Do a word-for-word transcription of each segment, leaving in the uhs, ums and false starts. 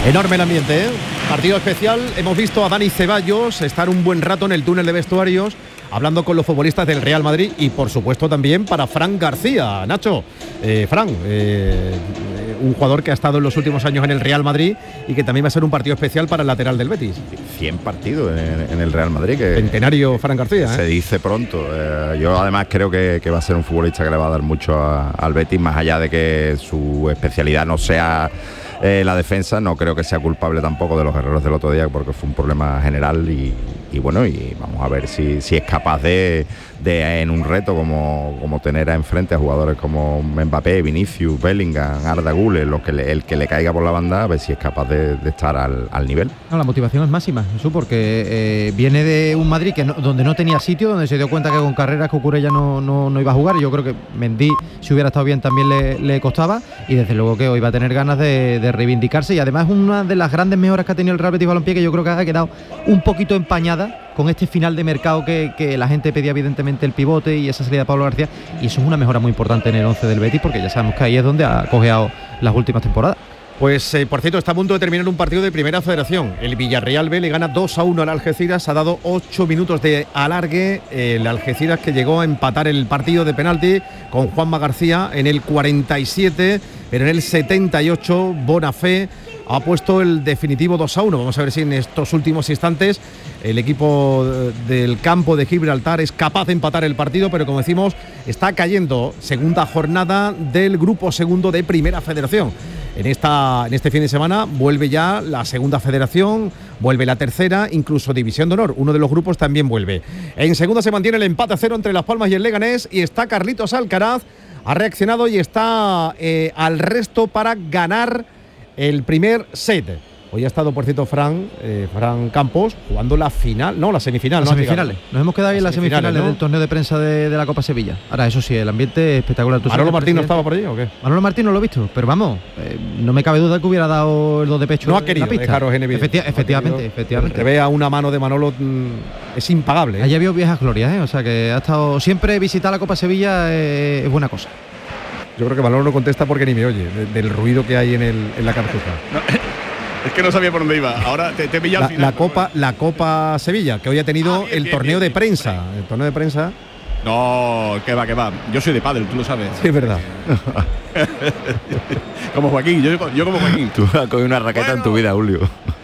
Enorme el ambiente, ¿eh? Partido especial. Hemos visto a Dani Ceballos estar un buen rato en el túnel de vestuarios hablando con los futbolistas del Real Madrid y por supuesto también para Fran García. Nacho, eh, Fran, eh, un jugador que ha estado en los últimos años en el Real Madrid y que también va a ser un partido especial para el lateral del Betis. cien partidos en, en el Real Madrid. Que Centenario Fran García. Se ¿eh? dice pronto. Eh, yo además creo que, que va a ser un futbolista que le va a dar mucho a, al Betis, más allá de que su especialidad no sea Eh, la defensa. No creo que sea culpable tampoco de los errores del otro día, porque fue un problema general y, y bueno, y vamos a ver si, si es capaz de, de en un reto como, como tener a enfrente a jugadores como Mbappé, Vinicius, Bellingham, Arda Güler, lo que le, el que le caiga por la banda, a ver si es capaz de, de estar al, al nivel. No, la motivación es máxima, Jesús, porque eh, viene de un Madrid que no, donde no tenía sitio, donde se dio cuenta que con Carreras que ocurre ya no, no, no iba a jugar. Yo creo que Mendy, si hubiera estado bien, también le, le costaba, y desde luego que hoy va a tener ganas de, de reivindicarse, y además una de las grandes mejoras que ha tenido el Real Betis Balompié, que yo creo que ha quedado un poquito empañada con este final de mercado que, que la gente pedía, evidentemente, el pivote y esa salida de Pablo García, y eso es una mejora muy importante en el once del Betis, porque ya sabemos que ahí es donde ha cojeado las últimas temporadas. Pues, eh, por cierto, está a punto de terminar un partido de Primera Federación. El Villarreal B le gana dos a uno al Algeciras. Ha dado ocho minutos de alargue. El Algeciras, que llegó a empatar el partido de penalti con Juanma García en el cuarenta y siete, pero en el setenta y ocho Bonafé ha puesto el definitivo dos a uno. Vamos a ver si en estos últimos instantes el equipo del campo de Gibraltar es capaz de empatar el partido, pero como decimos, está cayendo. Segunda jornada del grupo segundo de Primera Federación. En, esta, en este fin de semana vuelve ya la segunda federación, vuelve la tercera, incluso División de Honor. Uno de los grupos también vuelve. En segunda se mantiene el empate a cero entre Las Palmas y el Leganés, y está Carlitos Alcaraz, ha reaccionado y está eh, al resto para ganar el primer set. Hoy ha estado, por cierto, Fran, eh, Fran Campos jugando la final, no, la semifinal. Las no semifinales. Nos hemos quedado ahí en las semifinales, semifinales ¿no? del torneo de prensa de, de la Copa Sevilla. Ahora, eso sí, el ambiente es espectacular. ¿Manolo Martín no estaba por allí o qué? Manolo Martín no lo he visto, pero vamos, eh, no me cabe duda que hubiera dado el dos de pecho. No ha querido en la pista. dejaros en evidencia. Efecti- efectivamente, no efectivamente. Que vea una mano de Manolo mmm, es impagable. ¿eh? Allí había viejas glorias, ¿eh? O sea que ha estado siempre visitar la Copa Sevilla eh, es buena cosa. Yo creo que Manolo no contesta porque ni me oye de, del ruido que hay en, el, en la Cartuja. No, es que no sabía por dónde iba. Ahora te, te pilla al la, final. La Copa, la Copa Sevilla, que hoy ha tenido ah, bien, el bien, torneo bien, de bien, prensa. Bien. El torneo de prensa. No, que va, que va. Yo soy de pádel, tú lo sabes. Sí, es verdad. Como Joaquín, yo, yo como Joaquín. Tú has cogido una raqueta bueno. en tu vida, Julio.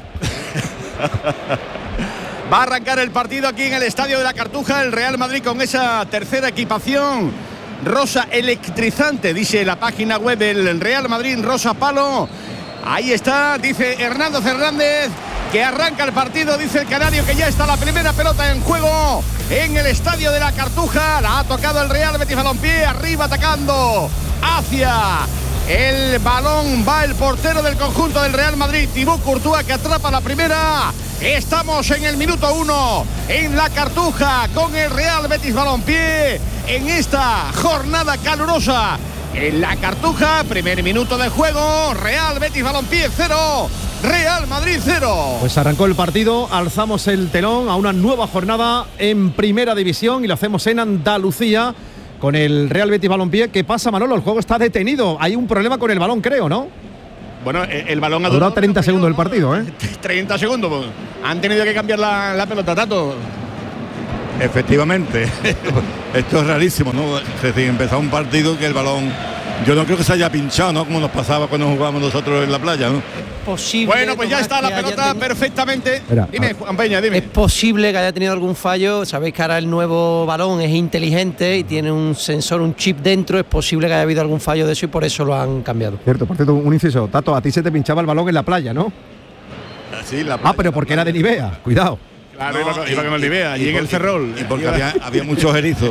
Va a arrancar el partido aquí en el Estadio de la Cartuja, el Real Madrid con esa tercera equipación rosa electrizante, dice la página web del Real Madrid, rosa palo. Ahí está, dice Hernando Fernández, que arranca el partido, dice el canario, que ya está la primera pelota en juego en el Estadio de la Cartuja. La ha tocado el Real Betis Balompié, arriba atacando hacia el balón, va el portero del conjunto del Real Madrid, Thibaut Courtois, que atrapa la primera. Estamos en el minuto uno en la Cartuja con el Real Betis Balompié en esta jornada calurosa. En la Cartuja, primer minuto de juego, Real Betis Balompié cero, Real Madrid cero. Pues arrancó el partido, alzamos el telón a una nueva jornada en Primera División y lo hacemos en Andalucía con el Real Betis Balompié. ¿Qué pasa, Manolo? El juego está detenido, hay un problema con el balón, creo, ¿no? Bueno, el balón ha durado treinta segundos el partido, ¿eh? treinta segundos, pues. Han tenido que cambiar la, la pelota, Tato. Efectivamente, esto es rarísimo, ¿no? Recién empezó un partido que el balón, yo no creo que se haya pinchado, ¿no? Como nos pasaba cuando jugábamos nosotros en la playa, ¿no? Posible. Bueno, pues ya está la pelota tenido... perfectamente. Espera, dime, Juan Peña, dime. Es posible que haya tenido algún fallo. Sabéis que ahora el nuevo balón es inteligente y tiene un sensor, un chip dentro. Es posible que haya habido algún fallo de eso y por eso lo han cambiado. Cierto, por cierto, un inciso. Tato, a ti se te pinchaba el balón en la playa, ¿no? Sí, la playa. Ah, pero porque era de Nivea. Cuidado. Claro, no, iba, iba con el Nivea y, y en el Ferrol. Y porque había, había muchos erizos.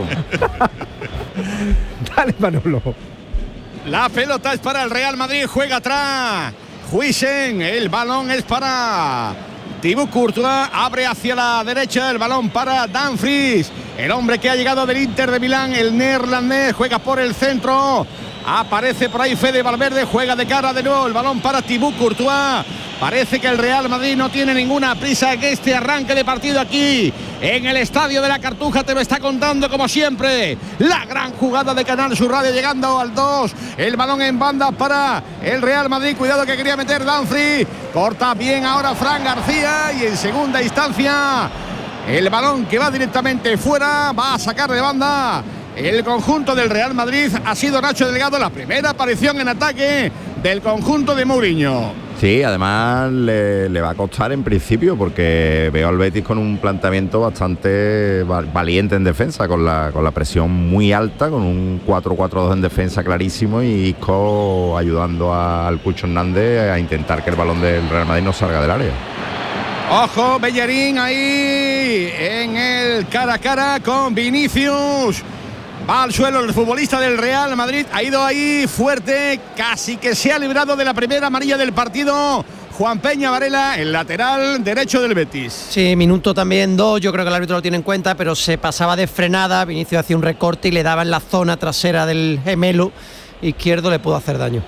Dale, Manolo. La pelota es para el Real Madrid, juega atrás Huijsen, el balón es para Thibaut Courtois, abre hacia la derecha, el balón para Dumfries, el hombre que ha llegado del Inter de Milán, el neerlandés, juega por el centro, aparece por ahí Fede Valverde, juega de cara de nuevo, el balón para Thibaut Courtois, Parece que el Real Madrid no tiene ninguna prisa en este arranque de partido aquí en el Estadio de la Cartuja. Te lo está contando como siempre la gran jugada de Canal Sur Radio llegando al dos. El balón en banda para el Real Madrid. Cuidado que quería meter Danfri. Corta bien ahora Fran García y en segunda instancia el balón que va directamente fuera. Va a sacar de banda el conjunto del Real Madrid. Ha sido Nacho Delgado la primera aparición en ataque del conjunto de Mourinho. Sí, además le, le va a costar en principio porque veo al Betis con un planteamiento bastante valiente en defensa, con la, con la presión muy alta, con un cuatro cuatro dos en defensa clarísimo y Isco ayudando a, al Cucho Hernández a intentar que el balón del Real Madrid no salga del área. Ojo, Bellerín ahí en el cara a cara con Vinicius. Va al suelo el futbolista del Real Madrid. Ha ido ahí fuerte. Casi que se ha librado de la primera amarilla del partido. Juan Peña Varela, el lateral derecho del Betis. Sí, minuto también dos. Yo creo que el árbitro lo tiene en cuenta, pero se pasaba de frenada. Vinicius hacía un recorte y le daba en la zona trasera del gemelo izquierdo. Le pudo hacer daño.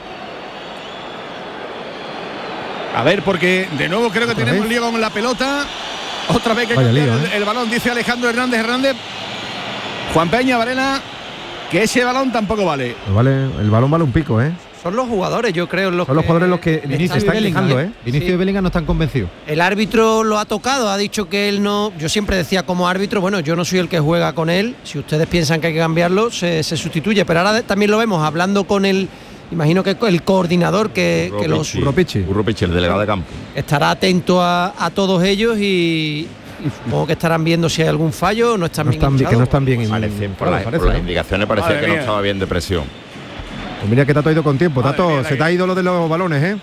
A ver, porque de nuevo creo que tenemos lío con la pelota. Otra vez que Vaya lío, el, ¿eh? el balón, dice Alejandro Hernández Hernández. Juan Peña Varela, que ese balón tampoco vale. Vale, el balón vale un pico, ¿eh? Son los jugadores, yo creo. Los Son los que jugadores los que le se están quejando, ¿eh? Vinicius Sí. y Bellingham no están convencidos. El árbitro lo ha tocado, ha dicho que él no. Yo siempre decía como árbitro, bueno, yo no soy el que juega con él. Si ustedes piensan que hay que cambiarlo, se, se sustituye. Pero ahora también lo vemos hablando con el. Imagino que el coordinador que, que los Urrupichi. Urrupichi. Urrupichi, el delegado de campo. estará atento a, a todos ellos y, y supongo que estarán viendo si hay algún fallo. No están No bien están, bien- que no hinchados. están bien. Parece, por, Claro, la- parece, por las ¿eh? indicaciones parecía Madre que no mía. estaba bien de presión. Pues mira que te ha ido con tiempo, Madre Tato. mía, la Se que- te ha ido lo de los balones, ¿eh?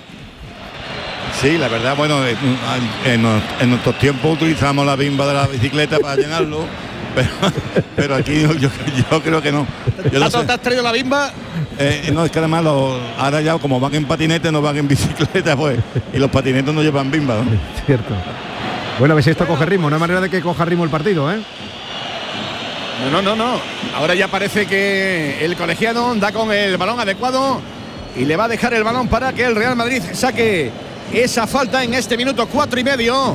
Sí, la verdad, bueno, en, en, en nuestros tiempos utilizamos la bimba de la bicicleta para llenarlo, pero, pero aquí yo, yo creo que no. Yo no, ¿Tato, sé. te has traído la bimba? Eh, no, es que además los- ahora ya como van en patinete no van en bicicleta, pues, y los patinetes no llevan bimba, ¿no? Cierto. Bueno, a ver si esto coge ritmo. No hay manera de que coja ritmo el partido, ¿eh? No, no, no, no. Ahora ya parece que el colegiado da con el balón adecuado y le va a dejar el balón para que el Real Madrid saque esa falta en este minuto cuatro y medio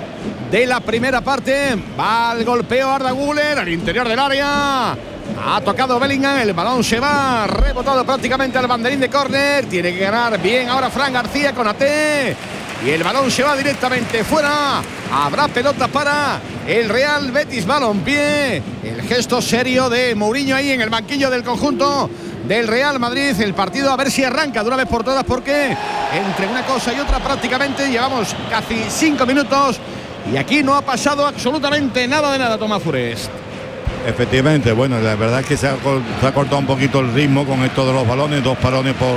de la primera parte. Va al golpeo Arda Güler al interior del área. Ha tocado Bellingham, el balón se va rebotado prácticamente al banderín de córner. Tiene que ganar bien ahora Fran García con A T. Y el balón se va directamente fuera. Habrá pelota para el Real Betis Balompié. El gesto serio de Mourinho ahí en el banquillo del conjunto del Real Madrid. El partido a ver si arranca de una vez por todas, porque entre una cosa y otra prácticamente llevamos casi cinco minutos y aquí no ha pasado absolutamente nada de nada, Tomás Furest. Efectivamente, bueno, la verdad es que se ha, cor- se ha cortado un poquito el ritmo con esto de los balones, dos parones por...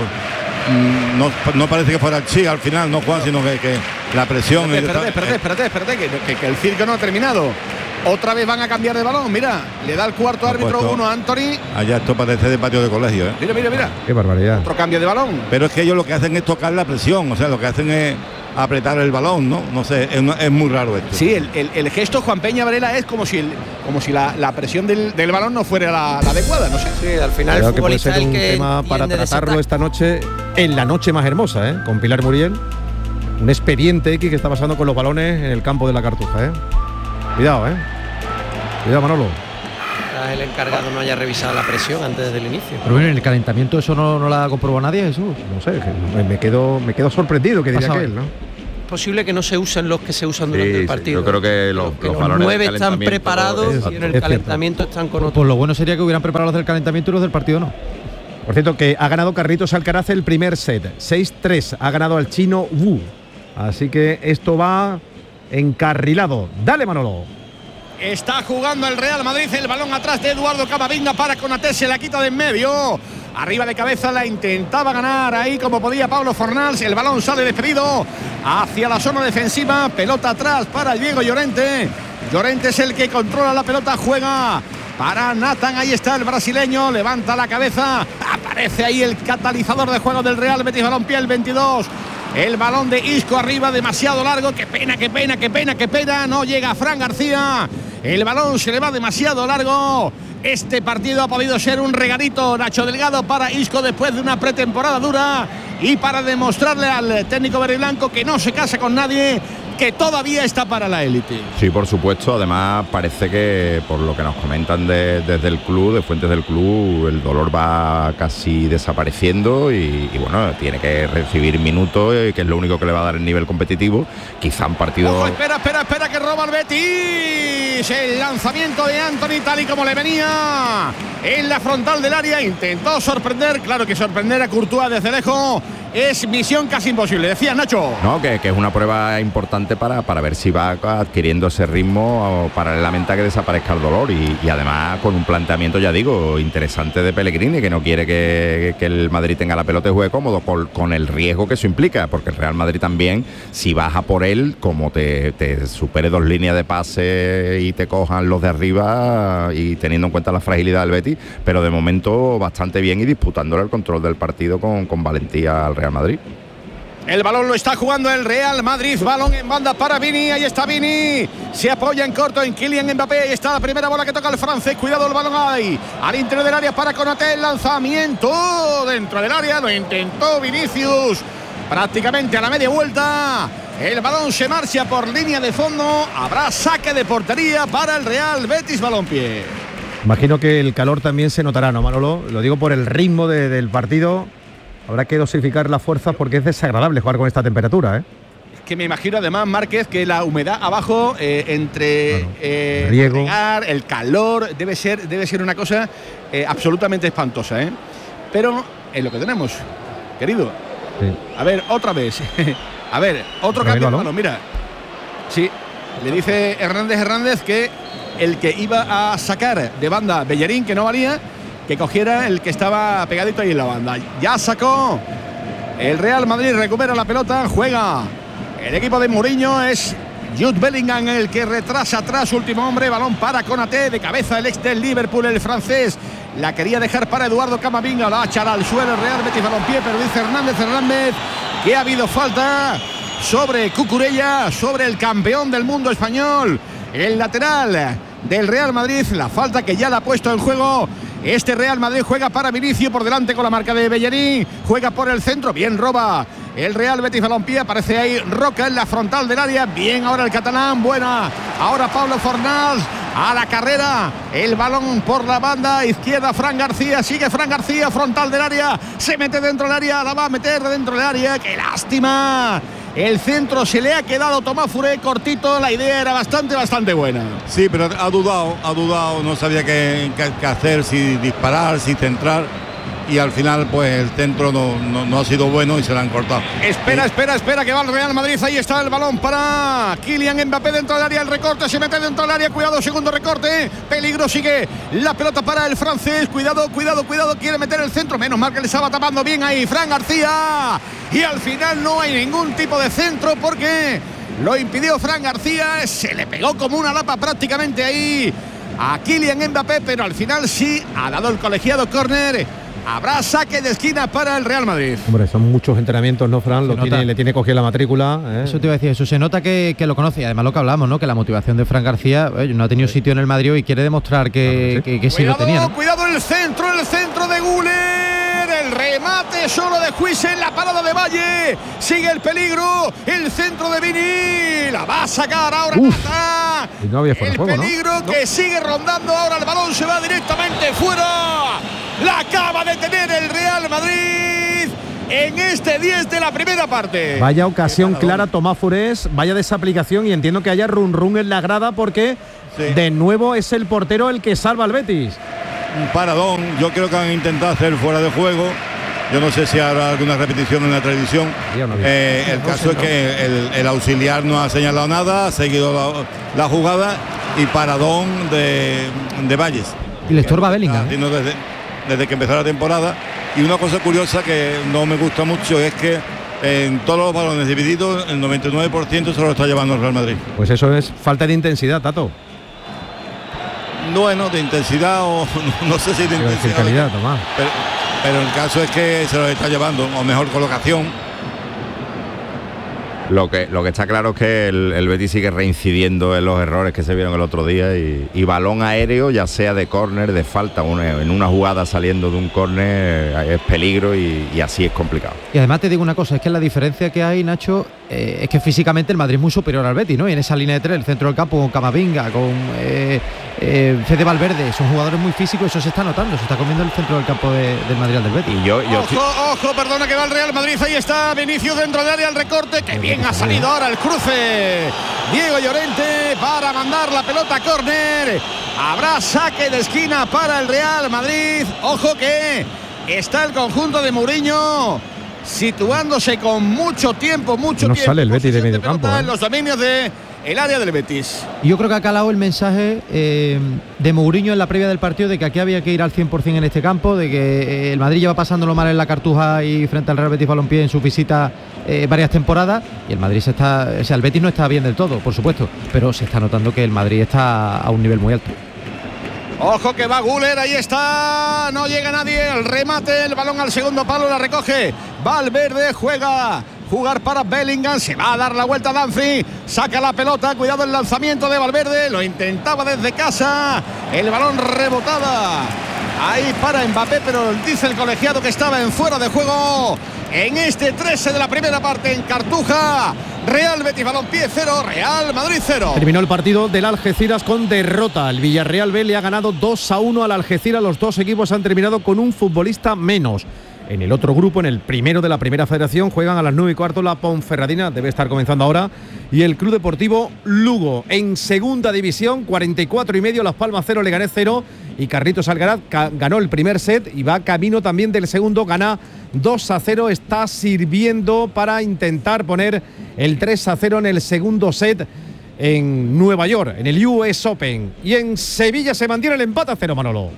mm, No, no parece que fuera el Chi al final, no Juan, sino que, que la presión... Espérate, espérate, espérate, espérate, espérate, que, que- que el circo no ha terminado. Otra vez van a cambiar de balón, mira, le da el cuarto Ha árbitro puesto- uno a Anthony. Allá esto parece de patio de colegio, ¿eh? Mira, mira, mira, Qué barbaridad. otro cambio de balón. Pero es que ellos lo que hacen es tocar la presión, o sea, lo que hacen es apretar el balón, ¿no? No sé, es, es muy raro esto. Sí, el, el- el gesto Juan Peña Varela es como si, el- como si la, la presión del, del balón no fuera la, la adecuada, no sé. Sí, al final Creo el que puede futbolista ser es el un que tema para entiende de ese tratarlo tacto. esta noche, en la noche más hermosa, ¿eh? Con Pilar Muriel. Un expediente X que está pasando con los balones en el campo de la Cartuja, ¿eh? Cuidado, ¿eh? Cuidado, Manolo. Quizás el encargado no haya revisado la presión antes del inicio. Pero bueno, en el calentamiento eso no, no lo ha comprobado nadie, Jesús. No sé, que me- me quedo, me quedo sorprendido, que diría Pasa- aquel, ¿no? Es posible que no se usen los que se usan durante Sí, el sí, partido. yo creo que los- Que los los balones nueve del están calentamiento, preparados exacto, y en es el cierto. calentamiento están con otros. Pues lo bueno sería que hubieran preparado los del calentamiento y los del partido no. Por cierto, que ha ganado Carlitos Alcaraz el primer set. seis tres. Ha ganado al chino Wu. Así que esto va encarrilado. Dale, Manolo. Está jugando el Real Madrid, el balón atrás de Eduardo Camavinga para Konaté, se la quita de en medio. Arriba de cabeza la intentaba ganar ahí como podía Pablo Fornals. El balón sale despedido hacia la zona defensiva. Pelota atrás para Diego Llorente. Llorente es el que controla la pelota, juega para Nathan. Ahí está el brasileño, levanta la cabeza. Aparece ahí el catalizador de juego del Real Betis Balompié, el veintidós. El balón de Isco arriba, demasiado largo. Qué pena, qué pena, qué pena, qué pena. No llega Fran García. El balón se le va demasiado largo. Este partido ha podido ser un regalito, Nacho Delgado, para Isco después de una pretemporada dura. y para demostrarle al técnico verde y blanco que no se casa con nadie, que todavía está para la élite. Sí, por supuesto. Además, parece que, por lo que nos comentan de, desde el club, de fuentes del club, el dolor va casi desapareciendo y, y bueno, tiene que recibir minutos, que es lo único que le va a dar el nivel competitivo. Quizá un partido... Ojo, espera, espera, espera, que roba el Betis. El lanzamiento de Anthony, tal y como le venía en la frontal del área. Intentó sorprender, claro que sorprender a Courtois desde lejos es misión casi imposible, decía Nacho. No, que, que es una prueba importante para, para ver si va adquiriendo ese ritmo paralelamente a que desaparezca el dolor y, y además con un planteamiento, ya digo, interesante de Pellegrini, que no quiere que, que el Madrid tenga la pelota y juegue cómodo, con, con el riesgo que eso implica, porque el Real Madrid también, si baja por él, como te, te supere dos líneas de pase y te cojan los de arriba y teniendo en cuenta la fragilidad del Betis, pero de momento bastante bien y disputándole el control del partido con, con valentía al Real Madrid. El balón lo está jugando el Real Madrid, balón en banda para Vini, ahí está Vini, se apoya en corto en Kylian Mbappé, ahí está la primera bola que toca el francés, cuidado el balón ahí, al interior del área para Konaté, el lanzamiento dentro del área, lo intentó Vinicius, prácticamente a la media vuelta, el balón se marcha por línea de fondo, habrá saque de portería para el Real Betis Balompié. Imagino que el calor también se notará, ¿no, Manolo? Lo digo por el ritmo de, del partido. Habrá que dosificar las fuerzas porque es desagradable jugar con esta temperatura, ¿eh? Es que me imagino además, Márquez, que la humedad abajo, eh, entre claro. eh, el riego, regar, el calor, debe ser, debe ser una cosa eh, absolutamente espantosa, ¿eh? Pero es lo que tenemos, querido. Sí. A ver, otra vez. A ver, otro cambio de balón, mira. Sí, le dice Hernández Hernández que el que iba a sacar de banda Bellerín, que no valía, que cogiera el que estaba pegadito ahí en la banda. Ya sacó el Real Madrid, recupera la pelota, juega el equipo de Mourinho, es Jude Bellingham el que retrasa atrás, último hombre, balón para Konaté, de cabeza el ex del Liverpool, el francés, la quería dejar para Eduardo Camavinga, la echará al suelo el Real Betis Balompié, pero dice Hernández Hernández que ha habido falta sobre Cucurella, sobre el campeón del mundo español, el lateral del Real Madrid, la falta que ya la ha puesto en juego. Este Real Madrid juega para Vinicius por delante con la marca de Bellerín, juega por el centro, bien roba el Real Betis Balompié, aparece ahí Roca en la frontal del área, bien ahora el catalán, buena, ahora Pablo Fornals a la carrera, el balón por la banda izquierda, Fran García, sigue Fran García, frontal del área, se mete dentro del área, la va a meter dentro del área, qué lástima. El centro se le ha quedado Tomás Furé cortito, la idea era bastante, bastante buena. Sí, pero ha dudado, ha dudado, no sabía qué, qué, qué hacer, si disparar, si centrar. Y al final, pues el centro no, no, no ha sido bueno y se la han cortado. Espera, sí. espera, espera, que va el Real Madrid. Ahí está el balón para Kylian Mbappé dentro del área. El recorte se mete dentro del área. Cuidado, segundo recorte. Peligro, sigue la pelota para el francés. Cuidado, cuidado, cuidado. Quiere meter el centro. Menos mal que le estaba tapando bien ahí Fran García. Y al final no hay ningún tipo de centro porque lo impidió Fran García. Se le pegó como una lapa prácticamente ahí a Kylian Mbappé, pero al final sí ha dado el colegiado córner. Habrá saque de esquina para el Real Madrid. Hombre, son muchos entrenamientos, ¿no, Fran? Lo tiene, le tiene cogida la matrícula, ¿eh? Eso te iba a decir, eso se nota que, que lo conoce. Y además lo que hablamos, ¿no? Que la motivación de Fran García eh, no ha tenido sitio en el Madrid y quiere demostrar que, que, que sí lo tenía, ¿no? Cuidado el centro, el centro de Güler. El remate solo de Huijsen, la parada de Valle. Sigue el peligro, el centro de Vini. La va a sacar ahora Nata. No había fuera el juego, peligro, ¿no? Que sigue rondando ahora, el balón se va directamente fuera. La acaba de tener el Real Madrid en este diez de la primera parte. Vaya ocasión clara, Tomás Furés, vaya desaplicación y entiendo que haya run run en la grada porque sí. De nuevo es el portero el que salva al Betis. Un paradón, yo creo que han intentado hacer fuera de juego. Yo no sé si habrá alguna repetición en la televisión. No eh, el caso es que el, el auxiliar no ha señalado nada, ha seguido la, la jugada y paradón de, de Valles. Y le estorba Bellingham. ¿eh? Desde, desde que empezó la temporada. Y una cosa curiosa que no me gusta mucho es que en todos los balones divididos el noventa y nueve por ciento se lo está llevando el Real Madrid. Pues eso es falta de intensidad, Tato. Bueno, de intensidad o no, no sé si de Quiero intensidad. decir calidad, Tomás. Pero, pero el caso es que se lo está llevando, o mejor colocación. Lo que, lo que está claro es que el, el Betis sigue reincidiendo en los errores que se vieron el otro día y, y balón aéreo, ya sea de córner, de falta, una, en una jugada saliendo de un córner es peligro y, y así es complicado. Y además te digo una cosa, es que la diferencia que hay, Nacho, eh, es que físicamente el Madrid es muy superior al Betis, ¿no? Y en esa línea de tres, el centro del campo con Camavinga, con eh, eh, Fede Valverde, son jugadores muy físicos, eso se está notando, se está comiendo el centro del campo de, del Madrid al del Betis. Y yo, yo ojo, ojo, perdona que va el Real Madrid, ahí está Vinicius dentro del área, el recorte, que bien ha salido ahora el cruce. Diego Llorente para mandar la pelota a córner. Habrá saque de esquina para el Real Madrid. Ojo que está el conjunto de Mourinho situándose con mucho tiempo, mucho no tiempo. Sale el Betis de medio campo, ¿eh? En los dominios de el área del Betis. Y yo creo que ha calado el mensaje eh, de Mourinho en la previa del partido de que aquí había que ir al cien por cien en este campo, de que eh, el Madrid lleva pasándolo mal en la Cartuja y frente al Real Betis Balompié en su visita eh, varias temporadas, y el Madrid se está, o sea, el Betis no está bien del todo, por supuesto, pero se está notando que el Madrid está a un nivel muy alto. Ojo que va Güler, ahí está, no llega nadie, el remate, el balón al segundo palo, la recoge Valverde, juega, jugar para Bellingham, se va a dar la vuelta a Danfri, saca la pelota, cuidado el lanzamiento de Valverde, lo intentaba desde casa, el balón rebotada, ahí para Mbappé, pero dice el colegiado que estaba en fuera de juego en este trece de la primera parte en Cartuja. Real Betis Balompié cero, Real Madrid cero. Terminó el partido del Algeciras con derrota. El Villarreal B le ha ganado dos a uno al Algeciras. Los dos equipos han terminado con un futbolista menos. En el otro grupo, en el primero de la Primera Federación, juegan a las nueve y cuarto la Ponferradina, debe estar comenzando ahora, y el Club Deportivo Lugo. En segunda división, cuarenta y cuatro y medio, Las Palmas cero, Leganés cero, y Carlitos Alcaraz ganó el primer set y va camino también del segundo, gana dos a cero, está sirviendo para intentar poner el tres a cero en el segundo set en Nueva York, en el U S Open. Y en Sevilla se mantiene el empate a cero, Manolo.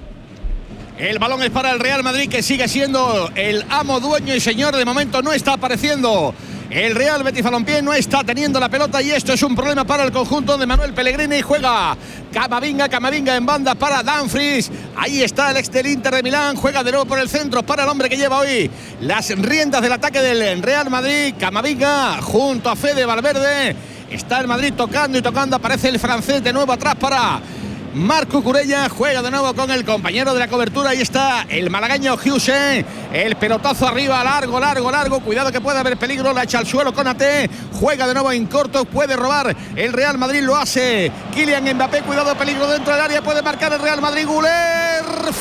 El balón es para el Real Madrid, que sigue siendo el amo, dueño y señor. De momento no está apareciendo el Real Betis Balompié, no está teniendo la pelota, y esto es un problema para el conjunto de Manuel Pellegrini. Juega Camavinga, Camavinga en banda para Dumfries. Ahí está el ex del Inter de Milán, juega de nuevo por el centro para el hombre que lleva hoy las riendas del ataque del Real Madrid. Camavinga junto a Fede Valverde. Está el Madrid tocando y tocando, aparece el francés de nuevo atrás para Marc Cucurella, juega de nuevo con el compañero de la cobertura. Ahí está el malagueño Hughes, el pelotazo arriba, largo, largo, largo, cuidado que puede haber peligro, la echa al suelo Konaté, juega de nuevo en corto, puede robar el Real Madrid, lo hace Kylian Mbappé, cuidado, peligro dentro del área, puede marcar el Real Madrid. Güler,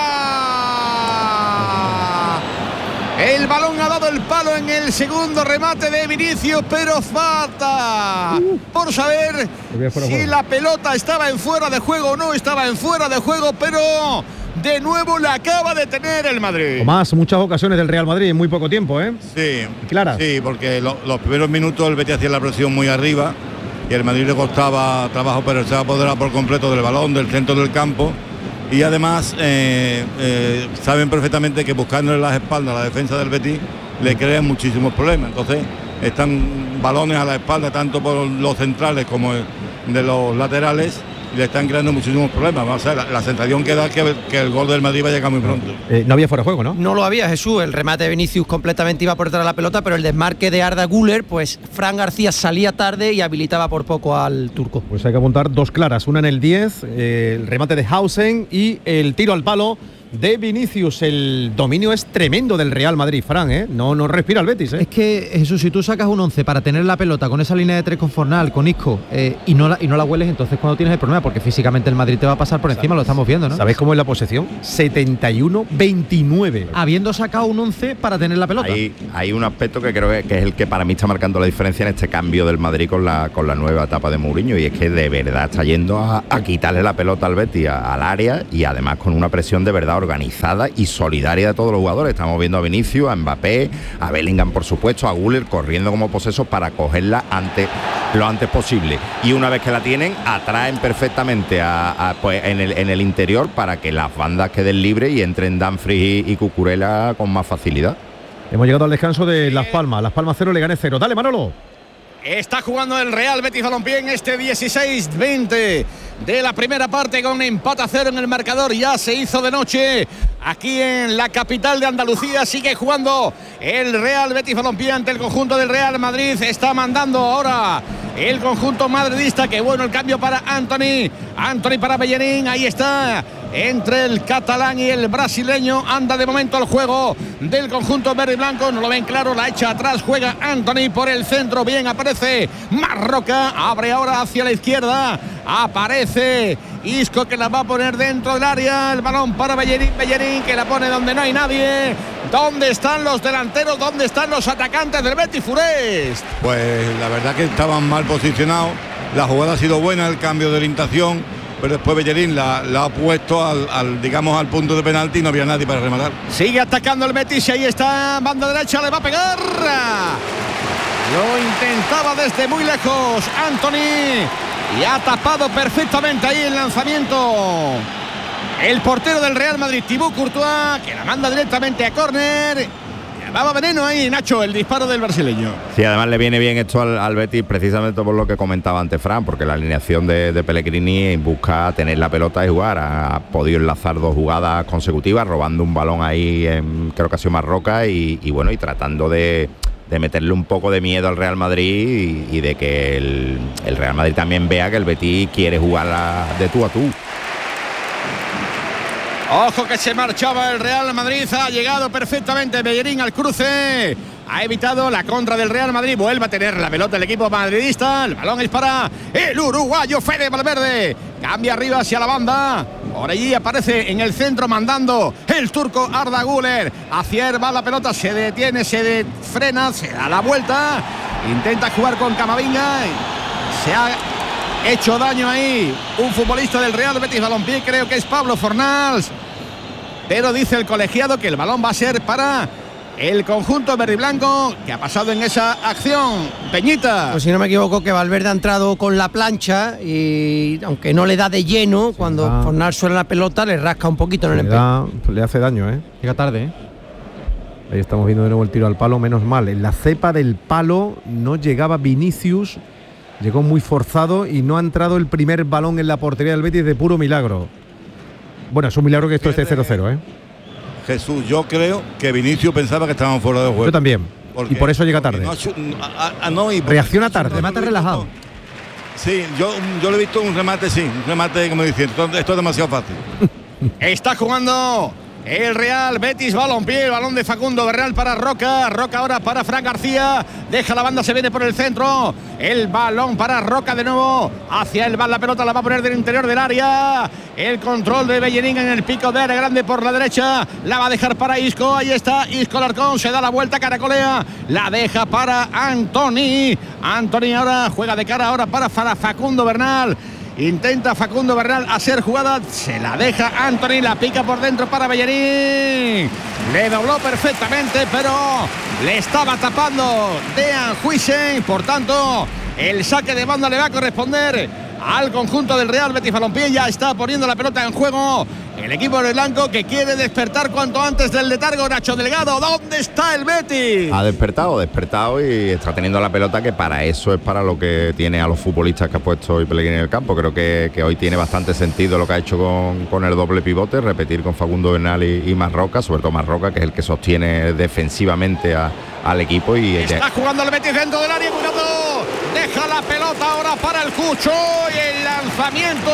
fuera. El balón ha dado el palo en el segundo remate de Vinicius, pero falta por saber si la pelota estaba en fuera de juego o no estaba en fuera de juego, pero de nuevo la acaba de tener el Madrid. O más, muchas ocasiones del Real Madrid en muy poco tiempo, ¿eh? Sí, claro. Sí, porque lo, los primeros minutos el Betis hacía la presión muy arriba y el Madrid le costaba trabajo, pero se apoderaba por completo del balón, del centro del campo. Y además eh, eh, saben perfectamente que buscándole las espaldas a la defensa del Betis le crean muchísimos problemas. Entonces están balones a la espalda tanto por los centrales como de los laterales y le están creando muchísimos problemas. O sea, la, la sensación que da que, que el gol del Madrid va a llegar muy pronto. Eh, no había fuera de juego, ¿no? No lo había, Jesús. El remate de Vinicius completamente iba por detrás de la pelota, pero el desmarque de Arda Güler, pues Fran García salía tarde y habilitaba por poco al turco. Pues hay que apuntar dos claras, una en el diez, eh, el remate de Hausen y el tiro al palo de Vinicius. El dominio es tremendo del Real Madrid, Fran, ¿eh? No, no respira el Betis, ¿eh? Es que, Jesús, si tú sacas un once para tener la pelota con esa línea de tres con Fornal, con Isco, eh, y, no la, y no la hueles, entonces cuando tienes el problema, porque físicamente el Madrid te va a pasar por encima, lo estamos viendo, ¿no? ¿Sabéis cómo es la posesión? setenta y uno veintinueve. Habiendo sacado un once para tener la pelota. Hay, hay un aspecto que creo que, que es el que para mí está marcando la diferencia en este cambio del Madrid con la, con la nueva etapa de Mourinho, y es que de verdad está yendo a, a quitarle la pelota al Betis, a, al área, y además con una presión de verdad organizada y solidaria de todos los jugadores. Estamos viendo a Vinicius, a Mbappé, a Bellingham, por supuesto, a Güler corriendo como posesos para cogerla antes, lo antes posible, y una vez que la tienen atraen perfectamente a, a, pues, en, el, en el interior para que las bandas queden libres y entren Dumfries y, y Cucurella con más facilidad. Hemos llegado al descanso de Las Palmas. Las Palmas cero, Leganés cero. Dale, Manolo. Está jugando el Real Betis Balompié en este dieciséis veinte de la primera parte con empate a cero en el marcador. Ya se hizo de noche aquí en la capital de Andalucía. Sigue jugando el Real Betis Balompié ante el conjunto del Real Madrid. Está mandando ahora el conjunto madridista. Que bueno el cambio para Anthony. Anthony para Bellerín. Ahí está. Entre el catalán y el brasileño anda de momento el juego del conjunto verde y blanco. No lo ven claro, la echa atrás, juega Anthony por el centro. Bien, aparece Marroca, abre ahora hacia la izquierda. Aparece Isco que la va a poner dentro del área. El balón para Bellerín, Bellerín que la pone donde no hay nadie. ¿Dónde están los delanteros? ¿Dónde están los atacantes del Betis Furest? Pues la verdad que estaban mal posicionados. La jugada ha sido buena, el cambio de orientación, pero después Bellerín la, la ha puesto al, al, digamos, al punto de penalti y no había nadie para rematar. Sigue atacando el Betis y ahí está, banda derecha, le va a pegar. Lo intentaba desde muy lejos Anthony y ha tapado perfectamente ahí el lanzamiento el portero del Real Madrid, Thibaut Courtois, que la manda directamente a córner. Daba veneno ahí, Nacho, el disparo del brasileño. Sí, además le viene bien esto al, al Betis precisamente por lo que comentaba antes Fran, porque la alineación de, de Pellegrini busca tener la pelota y jugar. Ha, ha podido enlazar dos jugadas consecutivas, robando un balón ahí en, creo que ha sido Marroca, y, y bueno, y tratando de, de meterle un poco de miedo al Real Madrid y, y de que el, el Real Madrid también vea que el Betis quiere jugar a, de tú a tú. Ojo que se marchaba el Real Madrid, ha llegado perfectamente Bellerín al cruce, ha evitado la contra del Real Madrid, vuelve a tener la pelota el equipo madridista, el balón es para el uruguayo Fede Valverde, cambia arriba hacia la banda, por allí aparece en el centro mandando el turco Arda Güler, hacia él va la pelota, se detiene, se de, frena, se da la vuelta, intenta jugar con Camavinga, se ha hecho daño ahí un futbolista del Real Betis Balompié, creo que es Pablo Fornals, pero dice el colegiado que el balón va a ser para el conjunto verde y blanco. ¿Qué ha pasado en esa acción, Peñita? Pues si no me equivoco que Valverde ha entrado con la plancha y aunque no le da de lleno, sí, cuando da. Fornals suena la pelota le rasca un poquito en el empeño. Le hace daño, ¿eh? Llega tarde, ¿eh? Ahí estamos viendo de nuevo el tiro al palo, menos mal. En la cepa del palo no llegaba Vinicius. Llegó muy forzado y no ha entrado el primer balón en la portería del Betis de puro milagro. Bueno, es un milagro que esto esté cero cero, ¿eh? Jesús, yo creo que Vinicius pensaba que estaban fuera de juego. Yo también. Y por eso llega tarde. No, a, a, no, y reacciona tarde. Remate relajado. Sí, yo, yo le he visto un remate, sí. Un remate, como diciendo, esto, esto es demasiado fácil. Está jugando el Real Betis Balompié, el balón de Facundo Bernal para Roca, Roca ahora para Fran García, deja la banda, se viene por el centro, el balón para Roca de nuevo, hacia el bar, la pelota la va a poner del interior del área, el control de Bellerín en el pico de área grande por la derecha, la va a dejar para Isco, ahí está Isco Larcón, se da la vuelta, caracolea, la deja para Anthony, Anthony ahora juega de cara ahora para Facundo Bernal. Intenta Facundo Bernal hacer jugada, se la deja Anthony, la pica por dentro para Bellerín. Le dobló perfectamente, pero le estaba tapando Dean Huijsen. Por tanto, el saque de banda le va a corresponder al conjunto del Real Betis Balompié. Ya está poniendo la pelota en juego el equipo de blanco, que quiere despertar cuanto antes del letargo. Nacho Delgado, ¿dónde está el Betis? Ha despertado, despertado y está teniendo la pelota, que para eso es para lo que tiene a los futbolistas que ha puesto hoy Pellegrini en el campo. Creo que, que hoy tiene bastante sentido lo que ha hecho con, con el doble pivote, repetir con Facundo Bernal y, y Marroca, sobre todo Marroca, que es el que sostiene defensivamente a, al equipo. Y está jugando el Betis dentro del área, cuidado, deja la pelota ahora para el Cucho y el lanzamiento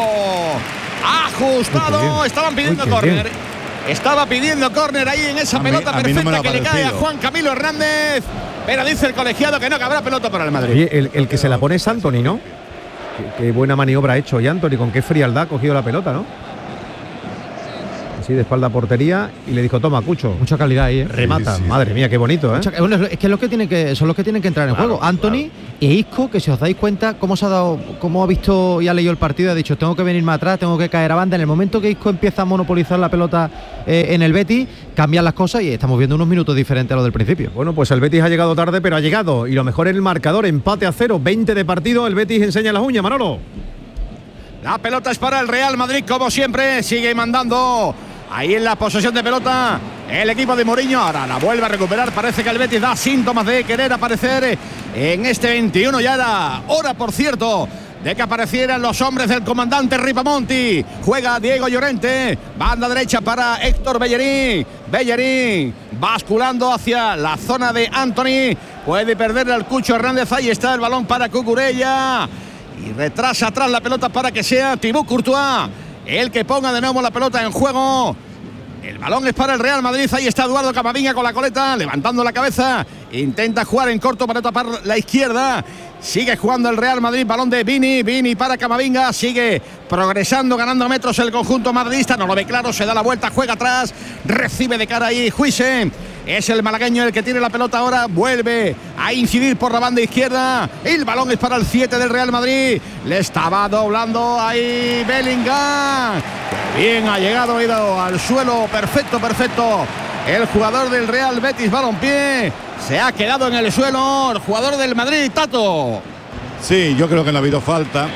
ajustado. Estaban pidiendo córner. Estaba pidiendo córner ahí en esa a pelota mí, perfecta no que le cae a Juan Camilo Hernández. Pero dice el colegiado que no, que habrá pelota para el Madrid. Oye, el, el que se la pone es Anthony, ¿no? Qué, qué buena maniobra ha hecho. Y Anthony, con qué frialdad ha cogido la pelota, ¿no? Así de espalda a portería y le dijo, toma, Cucho. Mucha calidad ahí, ¿eh? Remata. Sí, sí. Madre mía, qué bonito, ¿eh? Mucha, bueno, es que, es lo que, tiene que son los que tienen que entrar en claro, juego. Anthony claro. E Isco, que si os dais cuenta cómo se ha dado, cómo ha visto y ha leído el partido, ha dicho, tengo que venirme atrás, tengo que caer a banda. En el momento que Isco empieza a monopolizar la pelota eh, en el Betis, cambian las cosas y estamos viendo unos minutos diferentes a los del principio. Bueno, pues el Betis ha llegado tarde, pero ha llegado. Y lo mejor en el marcador, empate a cero, veinte de partido. El Betis enseña las uñas, Manolo. La pelota es para el Real Madrid, como siempre, sigue mandando ahí en la posesión de pelota el equipo de Mourinho. Ahora la vuelve a recuperar. Parece que el Betis da síntomas de querer aparecer en este veintiuno. Ya era hora, por cierto, de que aparecieran los hombres del comandante Ripamonti. Juega Diego Llorente, banda derecha para Héctor Bellerín. Bellerín basculando hacia la zona de Anthony. Puede perderle al Cucho Hernández. Ahí está el balón para Cucurella. Y retrasa atrás la pelota para que sea Thibaut Courtois el que ponga de nuevo la pelota en juego. El balón es para el Real Madrid. Ahí está Eduardo Camavinga con la coleta, levantando la cabeza. Intenta jugar en corto para tapar la izquierda. Sigue jugando el Real Madrid. Balón de Vini. Vini para Camavinga. Sigue progresando, ganando metros el conjunto madridista. No lo ve claro. Se da la vuelta. Juega atrás. Recibe de cara ahí Huijsen. Es el malagueño el que tiene la pelota ahora. Vuelve a incidir por la banda izquierda. El balón es para el siete del Real Madrid. Le estaba doblando ahí Bellingham. Bien ha llegado, ha ido al suelo. Perfecto, perfecto. El jugador del Real Betis Balompié se ha quedado en el suelo. El jugador del Madrid, Tato. Sí, yo creo que no ha habido falta.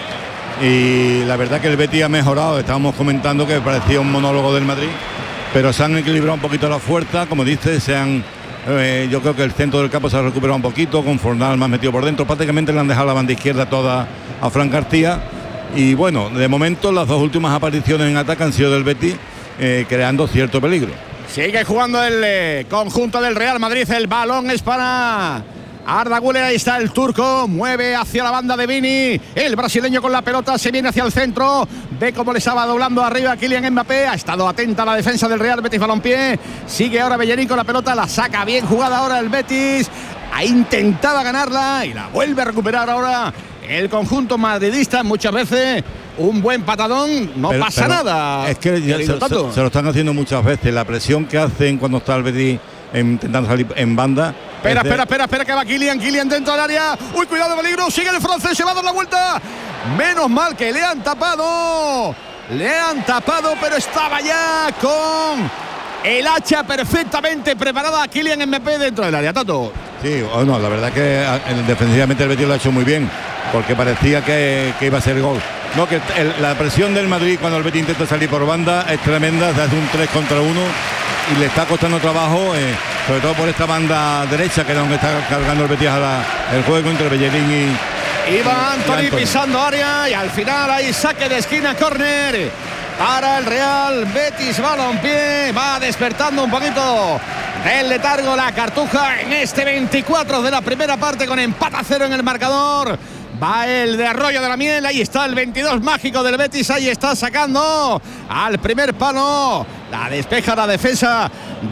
Y la verdad que el Betis ha mejorado. Estábamos comentando que parecía un monólogo del Madrid. Pero se han equilibrado un poquito la fuerza, como dice, se han, eh, yo creo que el centro del campo se ha recuperado un poquito, con Fornal más metido por dentro, prácticamente le han dejado la banda izquierda toda a Fran García, y bueno, de momento las dos últimas apariciones en ataque han sido del Betis, eh, creando cierto peligro. Sigue jugando el eh, conjunto del Real Madrid, el balón es para Arda Güler. Ahí está el turco, mueve hacia la banda de Vini, el brasileño con la pelota, se viene hacia el centro, ve cómo le estaba doblando arriba Kylian Mbappé, ha estado atenta a la defensa del Real Betis Balompié, sigue ahora Bellerín con la pelota, la saca bien jugada ahora el Betis, ha intentado ganarla y la vuelve a recuperar ahora el conjunto madridista. Muchas veces un buen patadón, no pero, pasa pero nada. Es que ya se, se, se lo están haciendo muchas veces, la presión que hacen cuando está el Betis intentando salir en banda. Espera, espera, espera, espera, que va Kylian, Kylian dentro del área. Uy, cuidado, peligro, sigue el francés, se va a dar la vuelta. Menos mal que le han tapado. Le han tapado, pero estaba ya con el hacha perfectamente preparada a Kylian Mbappé dentro del área, Tato. Sí, bueno, la verdad que defensivamente el Betis lo ha hecho muy bien, porque parecía que, que iba a ser gol. No, que el, la presión del Madrid cuando el Betis intenta salir por banda es tremenda, se hace un tres contra uno y le está costando trabajo, eh, sobre todo por esta banda derecha, que es donde está cargando el Betis a la, el juego entre Bellerín y... Iba Anthony, Anthony pisando área y al final hay saque de esquina, córner para el Real Betis Balompié. Va despertando un poquito del letargo la Cartuja en este veinticuatro de la primera parte, con empate a cero en el marcador. Va el de Arroyo de la Miel, ahí está el veintidós mágico del Betis, ahí está sacando al primer palo. La despeja la defensa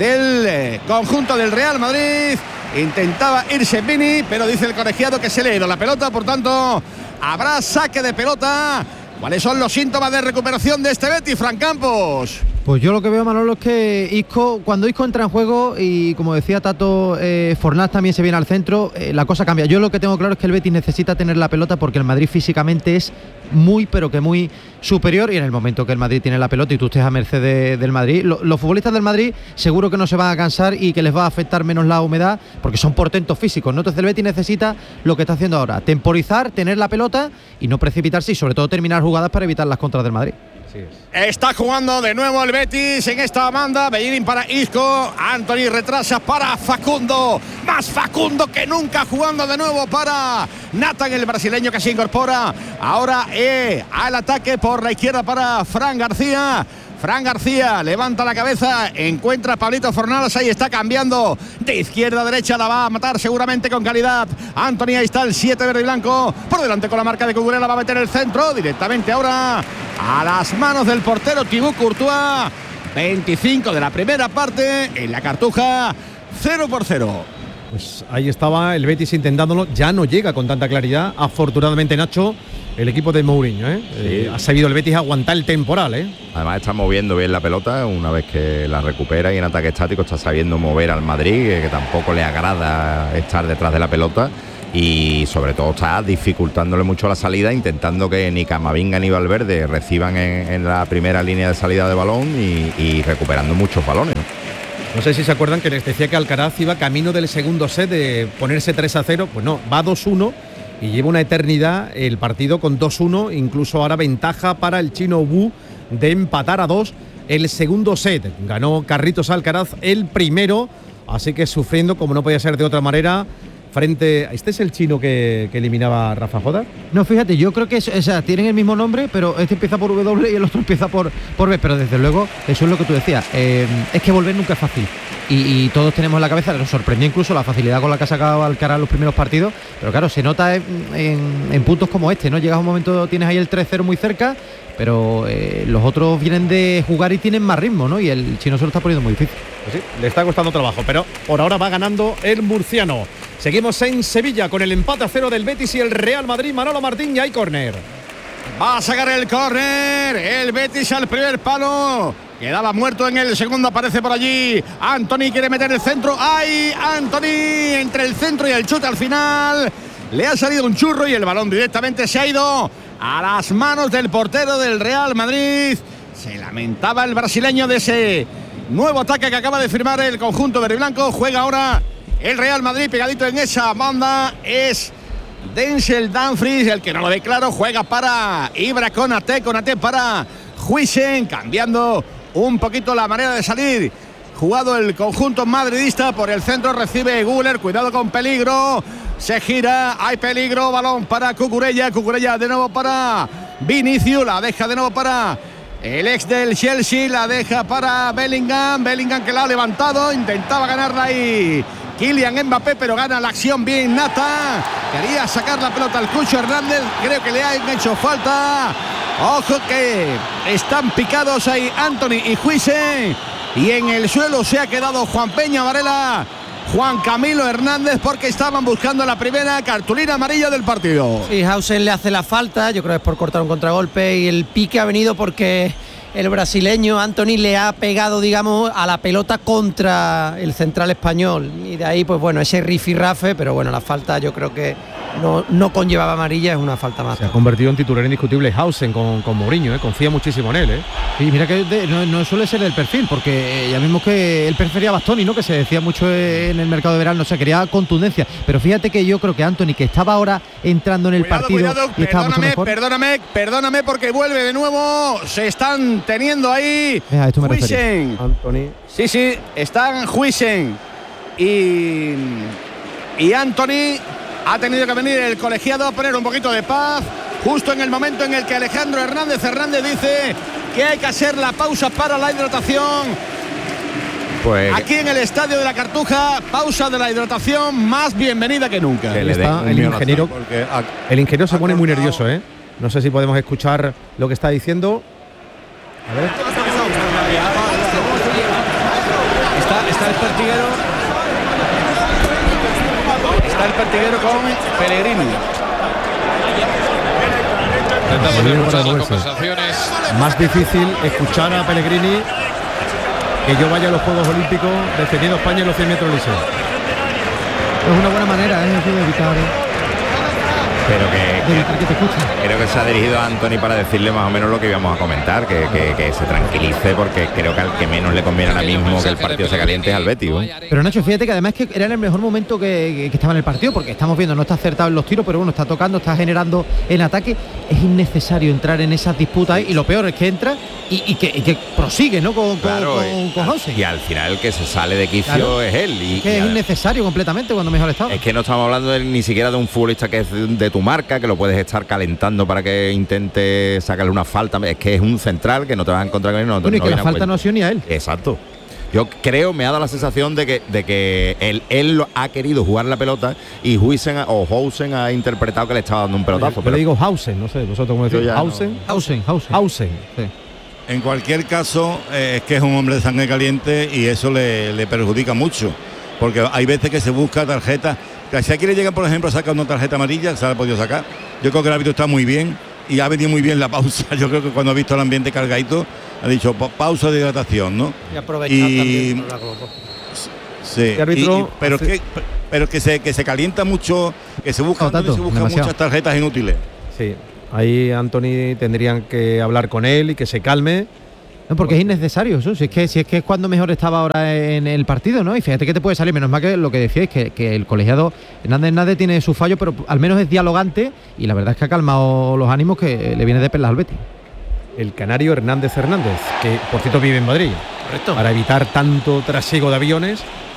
del conjunto del Real Madrid. Intentaba irse Vini, pero dice el colegiado que se le ha ido la pelota, por tanto habrá saque de pelota. ¿Cuáles son los síntomas de recuperación de este Betis, Fran Campos? Pues yo lo que veo, Manolo, es que Isco, cuando Isco entra en juego y como decía Tato, eh, Fornal también se viene al centro, eh, la cosa cambia. Yo lo que tengo claro es que el Betis necesita tener la pelota porque el Madrid físicamente es muy, pero que muy superior, y en el momento que el Madrid tiene la pelota y tú estés a merced de, del Madrid, lo, los futbolistas del Madrid seguro que no se van a cansar y que les va a afectar menos la humedad porque son portentos físicos, ¿no? Entonces el Betis necesita lo que está haciendo ahora, temporizar, tener la pelota y no precipitarse y sobre todo terminar jugadas para evitar las contras del Madrid. Sí, está jugando de nuevo el Betis en esta banda. Bellerín para Isco, Anthony retrasa para Facundo, más Facundo que nunca, jugando de nuevo para Nathan, el brasileño que se incorpora ahora eh, al ataque por la izquierda para Fran García. Fran García levanta la cabeza, encuentra a Pablito Fornals, ahí está cambiando de izquierda a derecha, la va a matar seguramente con calidad Anthony. Ahí está el siete verde y blanco, por delante con la marca de Cucurella, va a meter el centro directamente ahora a las manos del portero Thibaut Courtois. veinticinco de la primera parte en la Cartuja, cero por cero. Pues ahí estaba el Betis intentándolo, ya no llega con tanta claridad, afortunadamente, Nacho, el equipo de Mourinho, ¿eh? Sí. Eh, ha sabido el Betis aguantar el temporal, ¿eh? Además está moviendo bien la pelota una vez que la recupera, y en ataque estático está sabiendo mover al Madrid, que, que tampoco le agrada estar detrás de la pelota, y sobre todo está dificultándole mucho la salida, intentando que ni Camavinga ni Valverde reciban en, en la primera línea de salida de balón y, y recuperando muchos balones, ¿no? No sé si se acuerdan que les decía que Alcaraz iba camino del segundo set de ponerse tres a cero, pues no, va dos uno y lleva una eternidad el partido con dos uno, incluso ahora ventaja para el chino Wu de empatar a dos el segundo set. Ganó Carlitos Alcaraz el primero, así que sufriendo, como no podía ser de otra manera, frente. ¿Este es el chino que, que eliminaba a Rafa Jodar? No, fíjate, yo creo que es, o sea, tienen el mismo nombre, pero este empieza por W y el otro empieza por, por B, pero desde luego, eso es lo que tú decías, eh, es que volver nunca es fácil. Y, y todos tenemos en la cabeza, nos sorprendió incluso la facilidad con la que ha sacado Alcaraz los primeros partidos, pero claro, se nota en, en, en puntos como este, ¿no? Llegas a un momento, tienes ahí el tres cero muy cerca, pero eh, los otros vienen de jugar y tienen más ritmo, ¿no? Y el chino se lo está poniendo muy difícil. Pues sí, le está costando trabajo, pero por ahora va ganando el murciano. Seguimos en Sevilla con el empate a cero del Betis y el Real Madrid. Manolo Martín, y hay córner. Va a sacar el córner, el Betis al primer palo. Quedaba muerto en el segundo, aparece por allí. Antony quiere meter el centro. ¡Ay! Antony entre el centro y el chute al final. Le ha salido un churro y el balón directamente se ha ido a las manos del portero del Real Madrid. Se lamentaba el brasileño de ese nuevo ataque que acaba de firmar el conjunto verde y blanco. Juega ahora el Real Madrid pegadito en esa banda. Es Denzel Dumfries el que no lo ve claro. Juega para Ibra Konate, Konate para Huijsen, cambiando un poquito la manera de salir. Jugado el conjunto madridista por el centro, recibe Güler, cuidado con peligro. Se gira, hay peligro, balón para Cucurella, Cucurella de nuevo para Vinicius, la deja de nuevo para el ex del Chelsea, la deja para Bellingham, Bellingham que la ha levantado, intentaba ganarla ahí Kylian Mbappé, pero gana la acción bien nata. Quería sacar la pelota al Cucho Hernández, creo que le han hecho falta. Ojo que están picados ahí Antony y Huijsen, y en el suelo se ha quedado Juan Peña Varela, Juan Camilo Hernández, porque estaban buscando la primera cartulina amarilla del partido. Sí, Hausen le hace la falta, yo creo que es por cortar un contragolpe, y el pique ha venido porque el brasileño Antony le ha pegado, digamos, a la pelota contra el central español, y de ahí, pues bueno, ese rifirrafe, pero bueno, la falta yo creo que no, no conllevaba amarilla, es una falta más. Se ha convertido en titular indiscutible Hausen con, con Mourinho, ¿eh? Confía muchísimo en él, ¿eh? Y mira que de, no, no suele ser el perfil, porque ya vimos que él prefería a Bastoni, ¿no? Que se decía mucho en el mercado de verano, o sea, quería contundencia, pero fíjate que yo creo que Antony, que estaba ahora entrando en el cuidado, partido cuidado, y estaba mucho mejor. Perdóname, perdóname, porque vuelve de nuevo, se están teniendo ahí Huijsen, Antony. Sí, sí, están Huijsen y, y Antony. Ha tenido que venir el colegiado a poner un poquito de paz, justo en el momento en el que Alejandro Hernández Hernández dice que hay que hacer la pausa para la hidratación. Pues aquí en el estadio de la Cartuja, pausa de la hidratación más bienvenida que nunca. Que está el ingeniero, el ingeniero se pone muy nervioso, ¿eh? No sé si podemos escuchar lo que está diciendo. A ver. Está, está el pertiguero. Está el pertiguero con Pellegrini. Más difícil escuchar a Pellegrini que yo vaya a los Juegos Olímpicos defendiendo a España en los cien metros lisos. Es una buena manera, ¿eh? De evitar, ¿eh? Pero que, que creo que se ha dirigido a Antony para decirle más o menos lo que íbamos a comentar, que, que, que se tranquilice, porque creo que al que menos le conviene ahora mismo que el partido se caliente es al Betis, ¿eh? Pero Nacho, fíjate que además que era en el mejor momento que, que, que estaba en el partido, porque estamos viendo, no está acertado en los tiros, pero bueno, está tocando, está generando en ataque. Es innecesario entrar en esas disputas, ¿eh? Y lo peor es que entra y, y, que, y que prosigue, ¿no? Con, claro, con, con Hausen. Y al final el que se sale de quicio, claro, es él. Y, es que y es a, innecesario completamente cuando mejor estaba. Es que no estamos hablando de, ni siquiera de un futbolista que es de, de tu marca, que lo puedes estar calentando para que intente sacarle una falta. Es que es un central que no te vas a encontrar con él. No, bueno, y no que la falta no ha sido ni a él. Exacto. Yo creo, me ha dado la sensación de que, de que él, él ha querido jugar la pelota y Huijsen o Hausen ha interpretado que le estaba dando un pelotazo. Yo pero le digo Hausen, no sé, vosotros cómo decís. Hausen, no. Hausen, Hausen, Hausen. Sí. En cualquier caso, eh, es que es un hombre de sangre caliente y eso le, le perjudica mucho, porque hay veces que se busca tarjeta. Si aquí le llegan, por ejemplo, a sacar una tarjeta amarilla, se la ha podido sacar. Yo creo que el árbitro está muy bien y ha venido muy bien la pausa. Yo creo que cuando ha visto el ambiente cargadito, ha dicho pausa de hidratación, ¿no? Y aprovechar y, también por la globo. Sí, árbitro, y, y, pero es que, pero que se que se calienta mucho, que se buscan, no, se buscan muchas tarjetas inútiles. Sí, ahí Antony tendrían que hablar con él y que se calme. No, porque es innecesario eso, si es que si es que es cuando mejor estaba ahora en el partido, ¿no? Y fíjate que te puede salir, menos mal que lo que decíais, que, que el colegiado Hernández Hernández tiene su fallo, pero al menos es dialogante y la verdad es que ha calmado los ánimos, que le viene de perlas al Betis. El canario Hernández Hernández, que por cierto vive en Madrid. Correcto. Para evitar tanto trasiego de aviones,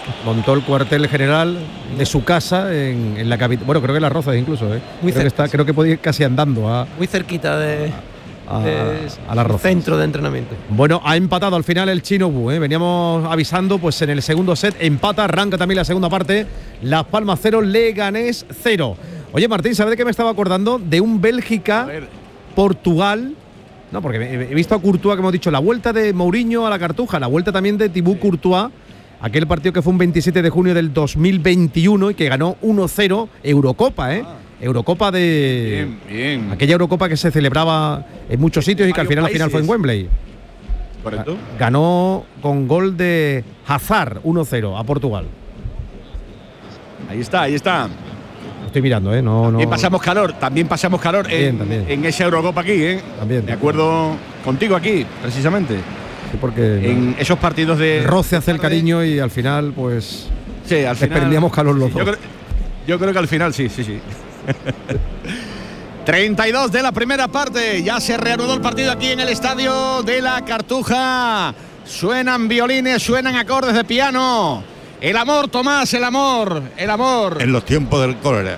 Montó el cuartel general de su casa en, en la capital. Bueno, creo que en Las Rozas incluso, ¿eh? Muy creo, que cerca, está, creo que puede ir casi andando a, muy cerquita de, a, de a Las Rozas. Centro de entrenamiento. Bueno, ha empatado al final el Chino Bu, ¿eh? Veníamos avisando, pues en el segundo set empata, arranca también la segunda parte. Las Palmas cero, Leganés cero. Oye, Martín, ¿sabes de qué me estaba acordando? De un Bélgica-Portugal. No, porque he visto a Courtois, que hemos dicho, la vuelta de Mourinho a la Cartuja, la vuelta también de Thibaut Courtois, aquel partido que fue un veintisiete de junio del dos mil veintiuno y que ganó uno cero, Eurocopa, ¿eh? Ah. Eurocopa de... Bien, bien. Aquella Eurocopa que se celebraba en muchos sitios y que al final, al final fue en Wembley. Correcto. Ganó con gol de Hazard uno cero a Portugal. Ahí está, ahí está. Estoy mirando, ¿eh? No, no. Y pasamos calor, también pasamos calor también, en, también. en esa Eurocopa aquí, ¿eh? También. De acuerdo contigo aquí, precisamente. Sí, porque en esos partidos de... El roce hace el cariño y al final, pues... Sí, al final... Desprendíamos calor los sí, dos. Yo creo, yo creo que al final sí, sí, sí. treinta y dos de la primera parte. Ya se reanudó el partido aquí en el estadio de la Cartuja. Suenan violines, suenan acordes de piano. El amor, Tomás, el amor, el amor. En los tiempos del cólera.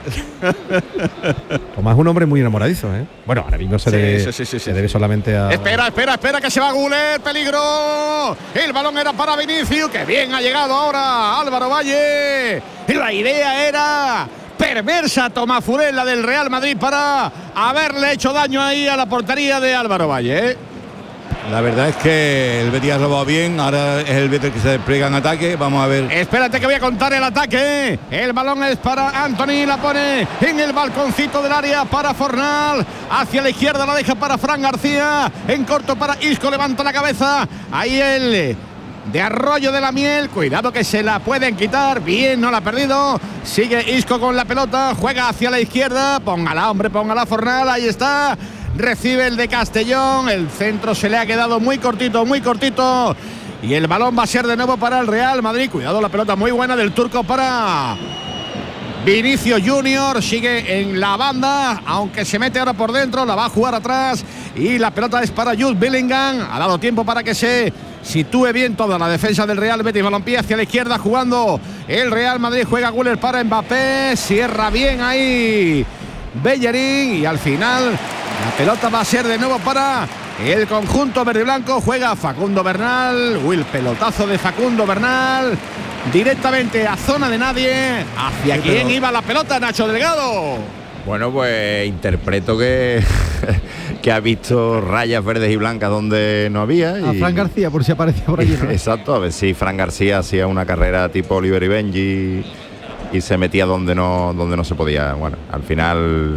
Tomás es un hombre muy enamoradizo, ¿eh? Bueno, ahora mismo se, Sí, debe, sí, sí, sí, se sí, debe sí. solamente a... Espera, espera, espera, que se va Guller, peligro. El balón era para Vinicius, que bien ha llegado ahora Álvaro Valle. La idea era perversa, Tomás Furel, la del Real Madrid, para haberle hecho daño ahí a la portería de Álvaro Valle, ¿eh? La verdad es que el Betis ha robado bien, ahora es el Betis que se despliega en ataque, vamos a ver. Espérate que voy a contar el ataque. El balón es para Anthony, la pone en el balconcito del área para Fornal. Hacia la izquierda la deja para Fran García. En corto para Isco, levanta la cabeza. Ahí el de Arroyo de la Miel. Cuidado que se la pueden quitar. Bien, no la ha perdido. Sigue Isco con la pelota. Juega hacia la izquierda. Póngala, hombre, póngala Fornal. Ahí está. Recibe el de Castellón. El centro se le ha quedado muy cortito, muy cortito. Y el balón va a ser de nuevo para el Real Madrid. Cuidado, la pelota muy buena del turco para Vinicius Junior. Sigue en la banda, aunque se mete ahora por dentro. La va a jugar atrás. Y la pelota es para Jude Bellingham. Ha dado tiempo para que se sitúe bien toda la defensa del Real Betis Balompié hacia la izquierda jugando el Real Madrid. Juega Güler para Mbappé. Cierra bien ahí Bellerín. Y al final la pelota va a ser de nuevo para el conjunto verde y blanco. Juega Facundo Bernal. Uy, el pelotazo de Facundo Bernal. Directamente a zona de nadie. ¿Hacia sí, quién iba la pelota, Nacho Delgado? Bueno, pues interpreto que, que ha visto rayas verdes y blancas donde no había. A y, Fran García, por si aparecía por allí, ¿no? Exacto, a ver si Fran García hacía una carrera tipo Oliver y Benji y se metía donde no, donde no se podía. Bueno, al final...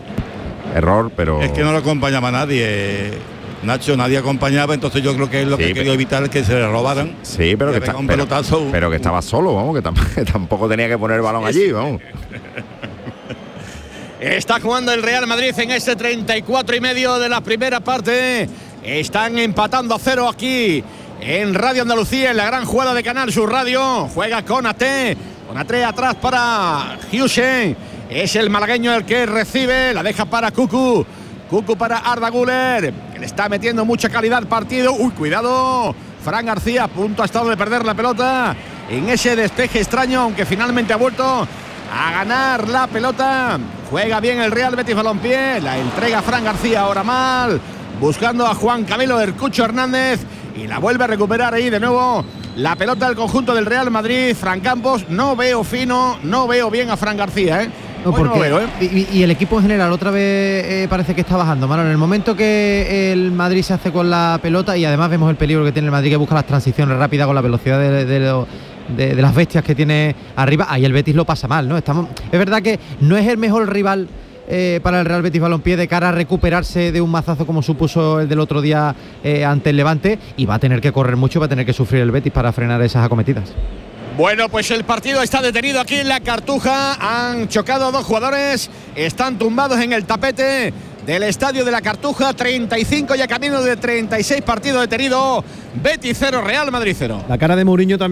error, pero... Es que no lo acompañaba nadie, Nacho, nadie acompañaba, entonces yo creo que es lo sí, que quería evitar, que se le robaran. Sí, pero que, está, un pero, pelotazo. pero que estaba solo, vamos, que, tam que tampoco tenía que poner el balón allí, vamos. Está jugando el Real Madrid en este treinta y cuatro y medio de la primera parte. Están empatando a cero aquí en Radio Andalucía, en la gran jugada de Canal Sur Radio. Juega Konaté, Konaté atrás para Husen. Es el malagueño el que recibe, la deja para Cucu. Cucu para Arda Güler, que le está metiendo mucha calidad al partido. Uy, cuidado. Fran García a punto ha estado de perder la pelota en ese despeje extraño, aunque finalmente ha vuelto a ganar la pelota. Juega bien el Real Betis Balompié. La entrega Fran García ahora mal. Buscando a Juan Camilo Hercucho Hernández. Y la vuelve a recuperar ahí de nuevo la pelota del conjunto del Real Madrid. Fran Campos, no veo fino, no veo bien a Fran García, ¿eh? No, porque, no veo, ¿eh? y, y el equipo en general otra vez eh, parece que está bajando, Mano. En el momento que el Madrid se hace con la pelota, y además vemos el peligro que tiene el Madrid, que busca las transiciones rápidas con la velocidad de, de, de, de, de las bestias que tiene arriba, ahí el Betis lo pasa mal, ¿no? Estamos, es verdad que no es el mejor rival eh, para el Real Betis Balompié de cara a recuperarse de un mazazo como supuso el del otro día eh, ante el Levante, y va a tener que correr mucho, va a tener que sufrir el Betis para frenar esas acometidas. Bueno, pues el partido está detenido aquí en la Cartuja. Han chocado dos jugadores, están tumbados en el tapete del estadio de la Cartuja. treinta y cinco ya camino de treinta y seis, partido detenido. Betis cero, Real Madrid cero. La cara de Mourinho también